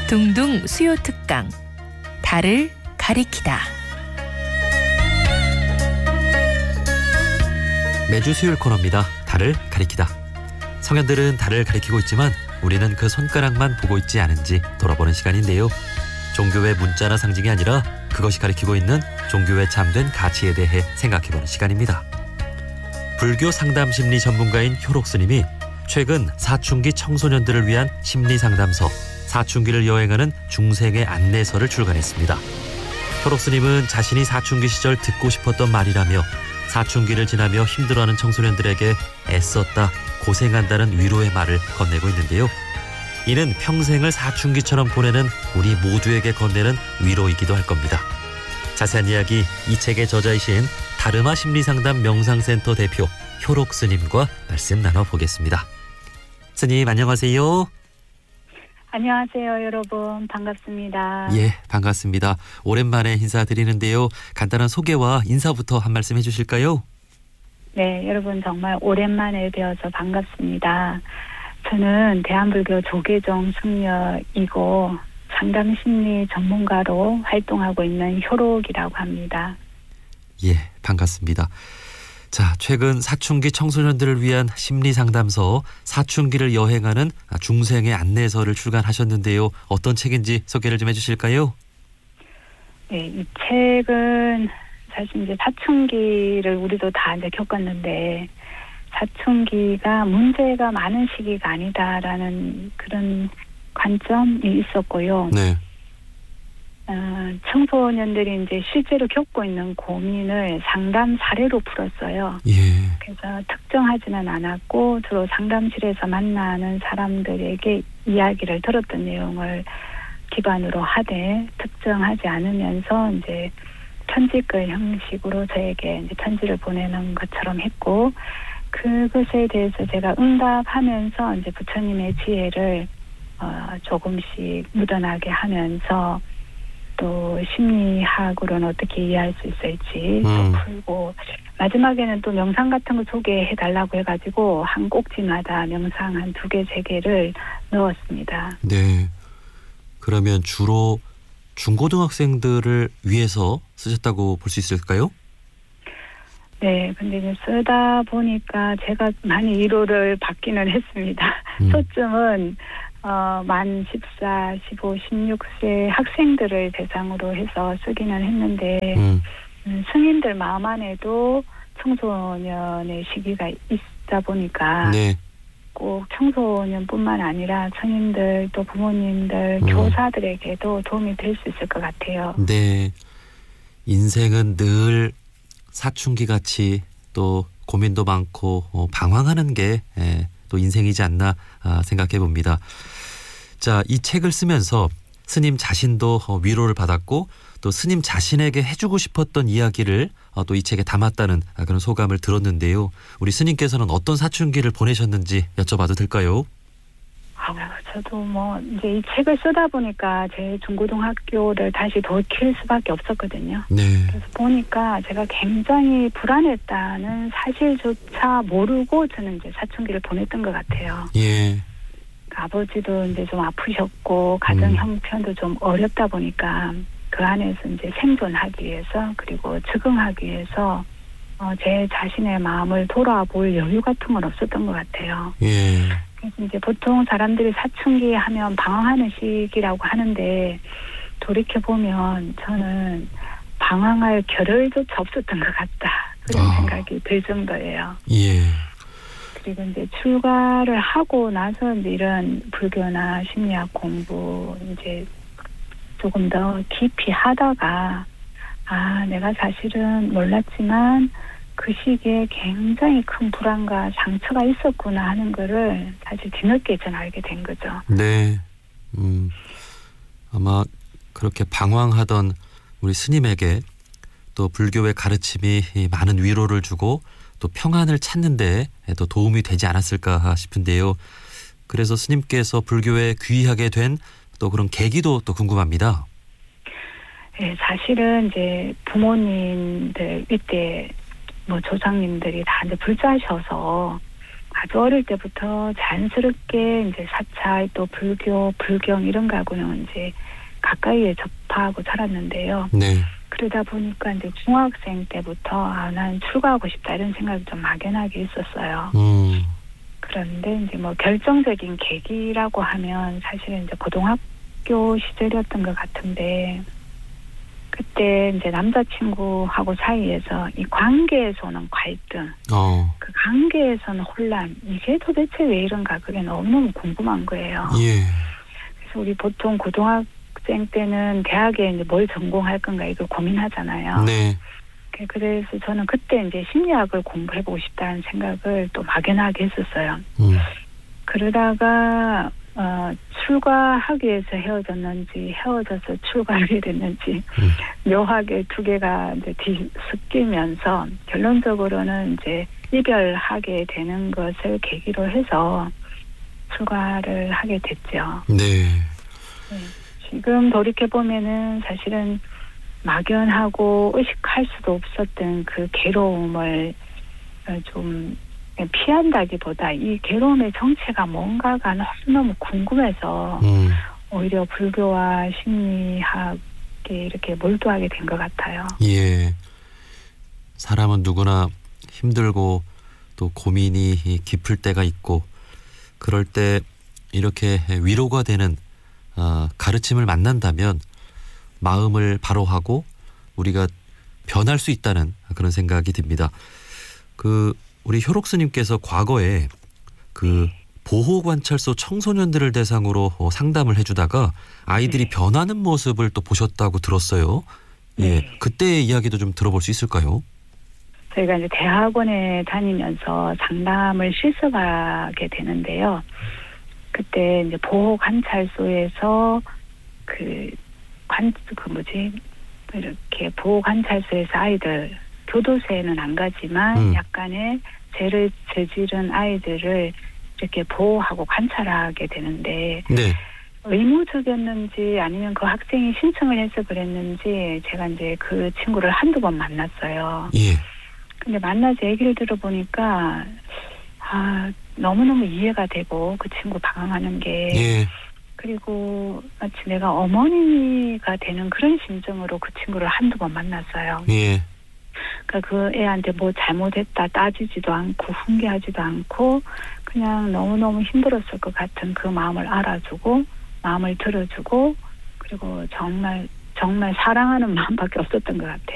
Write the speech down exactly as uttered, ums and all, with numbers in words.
둥둥 수요 특강 달을 가리키다. 매주 수요일 코너입니다. 달을 가리키다. 성현들은 달을 가리키고 있지만 우리는 그 손가락만 보고 있지 않은지 돌아보는 시간인데요. 종교의 문자나 상징이 아니라 그것이 가리키고 있는 종교의 참된 가치에 대해 생각해보는 시간입니다. 불교 상담심리 전문가인 효록 스님이 최근 사춘기 청소년들을 위한 심리상담서 사춘기를 여행하는 중생의 안내서를 출간했습니다. 효록 스님은 자신이 사춘기 시절 듣고 싶었던 말이라며 사춘기를 지나며 힘들어하는 청소년들에게 애썼다, 고생한다는 위로의 말을 건네고 있는데요. 이는 평생을 사춘기처럼 보내는 우리 모두에게 건네는 위로이기도 할 겁니다. 자세한 이야기 이 책의 저자이신 다르마 심리상담 명상센터 대표 효록 스님과 말씀 나눠보겠습니다. 스님 안녕하세요. 안녕하세요 여러분, 반갑습니다. 예, 반갑습니다. 오랜만에 인사드리는데요. 간단한 소개와 인사부터 한 말씀 해주실까요? 네, 여러분 정말 오랜만에 뵈어서 반갑습니다. 저는 대한불교 조계종 승려이고 상담심리 전문가로 활동하고 있는 효록이라고 합니다. 예, 반갑습니다. 자, 최근 사춘기 청소년들을 위한 심리상담서 사춘기를 여행하는 중생의 안내서를 출간하셨는데요. 어떤 책인지 소개를 좀 해주실까요? 네, 이 책은 사실 이제 사춘기를 우리도 다 이제 겪었는데 사춘기가 문제가 많은 시기가 아니다라는 그런 관점이 있었고요. 네. 어, 청소년들이 이제 실제로 겪고 있는 고민을 상담 사례로 풀었어요. 예. 그래서 특정하지는 않았고 주로 상담실에서 만나는 사람들에게 이야기를 들었던 내용을 기반으로 하되 특정하지 않으면서 이제 편지글 형식으로 저에게 이제 편지를 보내는 것처럼 했고 그것에 대해서 제가 응답하면서 이제 부처님의 지혜를 어, 조금씩 묻어나게 하면서 또 심리학으로는 어떻게 이해할 수 있을지 음. 또 풀고 마지막에는 또 명상 같은 거 소개해달라고 해가지고 한 꼭지마다 명상 한 두 개, 세 개를 넣었습니다. 네. 그러면 주로 중고등학생들을 위해서 쓰셨다고 볼 수 있을까요? 네, 근데 이제 쓰다 보니까 제가 많이 위로를 받기는 했습니다. 음. 초점은 어, 만 십사, 십오, 십육 세 학생들을 대상으로 해서 쓰기는 했는데 음. 음, 스님들 마음 안에도 청소년의 시기가 있다 보니까 네. 꼭 청소년뿐만 아니라 스님들 또 부모님들, 음. 교사들에게도 도움이 될 수 있을 것 같아요. 네. 인생은 늘 사춘기같이 또 고민도 많고 어, 방황하는 게 예, 또 인생이지 않나 아, 생각해 봅니다. 자, 이 책을 쓰면서 스님 자신도 어, 위로를 받았고 또 스님 자신에게 해주고 싶었던 이야기를 어, 또 이 책에 담았다는 아, 그런 소감을 들었는데요. 우리 스님께서는 어떤 사춘기를 보내셨는지 여쭤봐도 될까요? 아, 저도 뭐 이제 이 책을 쓰다 보니까 제 중고등학교를 다시 돌킬 수밖에 없었거든요. 네. 그래서 보니까 제가 굉장히 불안했다는 사실조차 모르고 저는 이제 사춘기를 보냈던 것 같아요. 예. 아버지도 이제 좀 아프셨고 가정 음. 형편도 좀 어렵다 보니까 그 안에서 이제 생존하기 위해서 그리고 적응하기 위해서 어, 제 자신의 마음을 돌아볼 여유 같은 건 없었던 것 같아요. 예. 그래서 이제 보통 사람들이 사춘기 하면 방황하는 시기라고 하는데 돌이켜 보면 저는 방황할 겨를조차 없었던 것 같다 그런 아. 생각이 들 정도예요. 예. 그리고 이제 출가를 하고 나서 이제 이런 불교나 심리학 공부 이제 조금 더 깊이 하다가 아 내가 사실은 몰랐지만 그 시기에 굉장히 큰 불안과 상처가 있었구나 하는 거를 사실 뒤늦게 전 알게 된 거죠. 네. 음, 아마 그렇게 방황하던 우리 스님에게 또 불교의 가르침이 많은 위로를 주고 또 평안을 찾는 데 또 도움이 되지 않았을까 싶은데요. 그래서 스님께서 불교에 귀의하게 된 또 그런 계기도 또 궁금합니다. 네, 사실은 이제 부모님들 이때 뭐 조상님들이 다 이제 불자셔서 아주 어릴 때부터 자연스럽게 이제 사찰 또 불교, 불경 이런 거하고는 이제 가까이에 접하고 자랐는데요. 네. 그러다 보니까 이제 중학생 때부터 아, 난 출가하고 싶다 이런 생각이 좀 막연하게 있었어요. 음. 그런데 이제 뭐 결정적인 계기라고 하면 사실은 이제 고등학교 시절이었던 것 같은데 그때 이제 남자친구하고 사이에서 이 관계에서 오는 갈등, 어. 그 관계에서는 혼란, 이게 도대체 왜 이런가 그게 너무너무 궁금한 거예요. 예. 그래서 우리 보통 고등학생 때는 대학에 이제 뭘 전공할 건가 이걸 고민하잖아요. 네. 그래서 저는 그때 이제 심리학을 공부해보고 싶다는 생각을 또 막연하게 했었어요. 음. 그러다가 어, 출가하기 위해서 헤어졌는지 헤어져서 출가하게 됐는지 음. 묘하게 두 개가 이제 뒤섞이면서 결론적으로는 이제 이별하게 되는 것을 계기로 해서 출가를 하게 됐죠. 네. 네. 지금 돌이켜 보면은 사실은 막연하고 의식할 수도 없었던 그 괴로움을 좀 피한다기보다 이 괴로움의 정체가 뭔가가 너무 궁금해서 음. 오히려 불교와 심리학에 이렇게 몰두하게 된 것 같아요. 예. 사람은 누구나 힘들고 또 고민이 깊을 때가 있고 그럴 때 이렇게 위로가 되는 어, 가르침을 만난다면 마음을 바로하고 우리가 변할 수 있다는 그런 생각이 듭니다. 그 우리 효록스님께서 과거에 그 보호관찰소 청소년들을 대상으로 상담을 해주다가 아이들이 네. 변하는 모습을 또 보셨다고 들었어요. 예, 네. 그때의 이야기도 좀 들어볼 수 있을까요? 저희가 이제 대학원에 다니면서 상담을 실습하게 되는데요. 그때 이제 보호관찰소에서 그 관, 그 뭐지, 이렇게 보호관찰소에서 아이들, 교도소에는 안 가지만 음. 약간의 죄를 저지른 아이들을 이렇게 보호하고 관찰하게 되는데, 네. 의무적이었는지 아니면 그 학생이 신청을 해서 그랬는지 제가 이제 그 친구를 한두 번 만났어요. 예. 근데 만나서 얘기를 들어보니까, 아, 너무너무 이해가 되고 그 친구 방황하는 게. 예. 그리고 마치 내가 어머니가 되는 그런 심정으로 그 친구를 한두 번 만났어요. 예. 그러니까 그 애한테 뭐 잘못했다 따지지도 않고 훈계하지도 않고 그냥 너무너무 힘들었을 것 같은 그 마음을 알아주고 마음을 들어주고 그리고 정말 정말 사랑하는 마음밖에 없었던 것 같아요.